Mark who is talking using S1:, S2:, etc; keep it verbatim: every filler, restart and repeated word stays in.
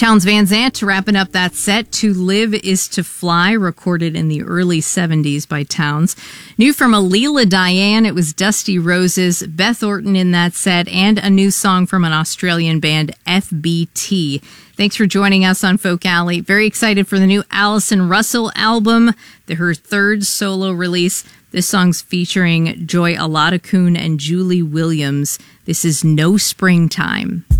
S1: Townes Van Zandt wrapping up that set. To Live is to Fly, recorded in the early seventies by Townes. New from Alila Diane, it was Dusty Roses, Beth Orton in that set, and a new song from an Australian band, F B T. Thanks for joining us on Folk Alley. Very excited for the new Alison Russell album, the, her third solo release. This song's featuring Joy Aladakun and Julie Williams. This is No Springtime.